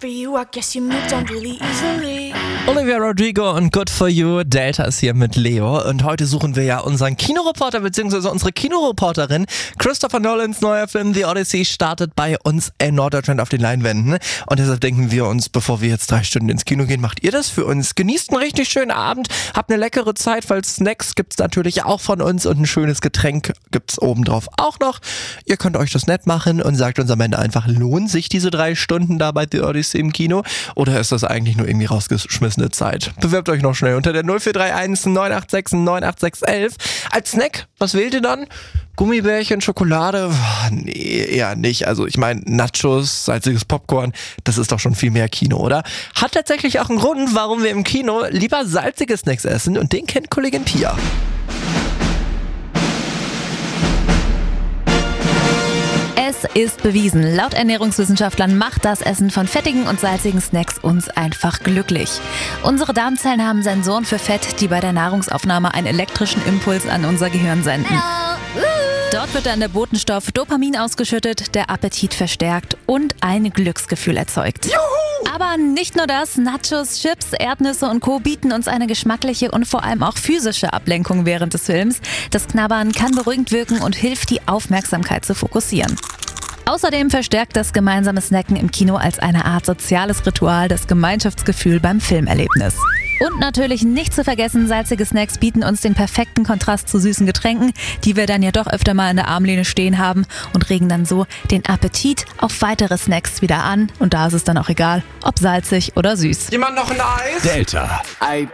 for you, I guess you moved on really easily. Olivia Rodrigo und Good For You. Delta ist hier mit Leo und heute suchen wir ja unseren Kinoreporter bzw. unsere Kinoreporterin. Christopher Nolans neuer Film The Odyssey startet bei uns in Norddeutschland auf den Leinwänden und deshalb denken wir uns, bevor wir jetzt 3 Stunden ins Kino gehen, macht ihr das für uns. Genießt einen richtig schönen Abend, habt eine leckere Zeit, weil Snacks gibt's natürlich auch von uns und ein schönes Getränk gibt's obendrauf auch noch. Ihr könnt euch das nett machen und sagt uns am Ende einfach, lohnt sich diese 3 Stunden da bei The Odyssey im Kino oder ist das eigentlich nur irgendwie rausgeschmissene Zeit? Bewerbt euch noch schnell unter der 0431 986 98611. Als Snack, was wählt ihr dann? Gummibärchen, Schokolade? Nee, eher nicht. Also ich meine, Nachos, salziges Popcorn, das ist doch schon viel mehr Kino, oder? Hat tatsächlich auch einen Grund, warum wir im Kino lieber salzige Snacks essen und den kennt Kollegin Pia. Es ist bewiesen, laut Ernährungswissenschaftlern macht das Essen von fettigen und salzigen Snacks uns einfach glücklich. Unsere Darmzellen haben Sensoren für Fett, die bei der Nahrungsaufnahme einen elektrischen Impuls an unser Gehirn senden. Dort wird dann der Botenstoff Dopamin ausgeschüttet, der Appetit verstärkt und ein Glücksgefühl erzeugt. Juhu! Aber nicht nur das, Nachos, Chips, Erdnüsse und Co. bieten uns eine geschmackliche und vor allem auch physische Ablenkung während des Films. Das Knabbern kann beruhigend wirken und hilft, die Aufmerksamkeit zu fokussieren. Außerdem verstärkt das gemeinsame Snacken im Kino als eine Art soziales Ritual das Gemeinschaftsgefühl beim Filmerlebnis. Und natürlich nicht zu vergessen, salzige Snacks bieten uns den perfekten Kontrast zu süßen Getränken, die wir dann ja doch öfter mal in der Armlehne stehen haben und regen dann so den Appetit auf weitere Snacks wieder an. Und da ist es dann auch egal, ob salzig oder süß. Jemand noch ein Eis? Delta.